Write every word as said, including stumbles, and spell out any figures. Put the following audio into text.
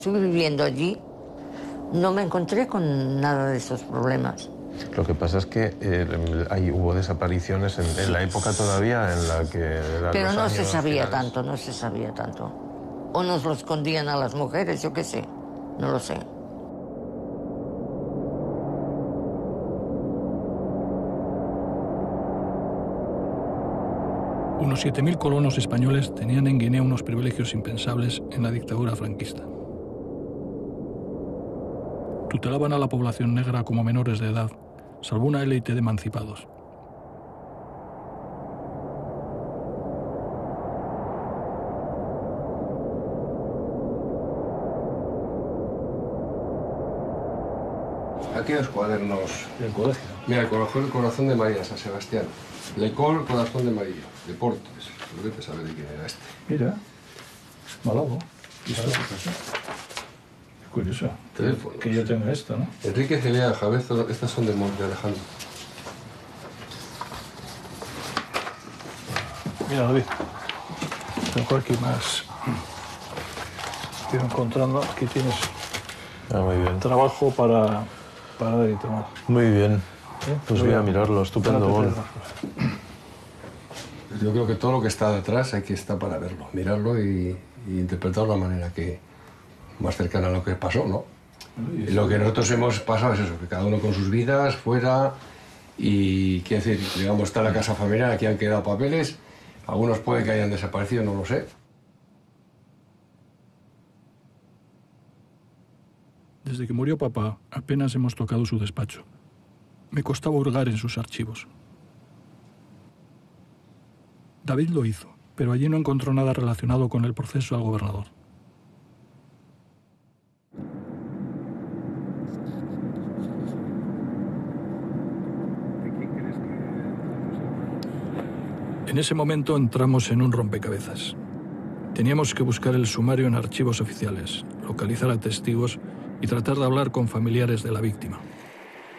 Estuve viviendo allí, no me encontré con nada de esos problemas. Lo que pasa es que eh, ahí hubo desapariciones en, en la época todavía en la que... Pero no se sabía finales. tanto, no se sabía tanto. O nos lo escondían a las mujeres, yo qué sé, no lo sé. Unos siete mil colonos españoles tenían en Guinea unos privilegios impensables en la dictadura franquista. Tutelaban a la población negra como menores de edad, salvo una élite de emancipados. Aquí los cuadernos ¿Del colegio? Mira, el corazón, el corazón de María, San Sebastián. Lecor, corazón de María. Deportes. No debe saber de quién era este. Mira, Malabo. ¿Sabes qué pasa? Curioso. Teléfono. Que yo tenga esto, ¿no? Enrique Celea Javezo, estas son de Monte Alejandro. Mira, David. Tengo aquí más. Estoy encontrando. Aquí tienes Ah, muy bien. trabajo para, para dar y tomar. Muy bien. ¿Eh? Pues voy a mirarlo, estupendo. Bon. Yo creo que todo lo que está detrás hay que estar para verlo, mirarlo y, y interpretarlo de la manera que más cercana a lo que pasó, ¿no? Y lo que nosotros hemos pasado es eso, que cada uno con sus vidas, fuera, y quiero decir, digamos, está la casa familiar, aquí han quedado papeles, algunos puede que hayan desaparecido, no lo sé. Desde que murió papá, apenas hemos tocado su despacho. Me costaba hurgar en sus archivos. David lo hizo, pero allí no encontró nada relacionado con el proceso al gobernador. En ese momento entramos en un rompecabezas. Teníamos que buscar el sumario en archivos oficiales, localizar a testigos y tratar de hablar con familiares de la víctima.